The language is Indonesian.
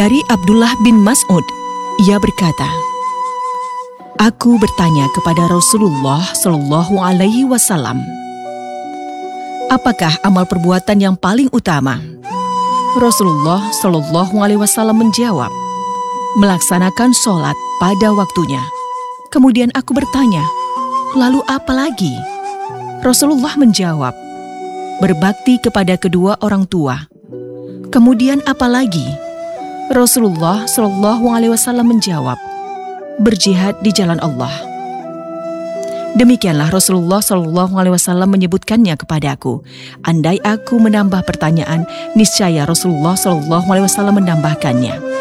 Dari Abdullah bin Mas'ud, ia berkata, "Aku bertanya kepada Rasulullah Shallallahu Alaihi Wasallam, apakah amal perbuatan yang paling utama?" Rasulullah Shallallahu Alaihi Wasallam menjawab, "Melaksanakan sholat pada waktunya." Kemudian aku bertanya, "Lalu apa lagi?" Rasulullah menjawab, "Berbakti kepada kedua orang tua." Kemudian apa lagi? Rasulullah Shallallahu Alaihi Wasallam menjawab, "Berjihad di jalan Allah." Demikianlah Rasulullah Shallallahu Alaihi Wasallam menyebutkannya kepadaku. Andai aku menambah pertanyaan, niscaya Rasulullah Shallallahu Alaihi Wasallam menambahkannya.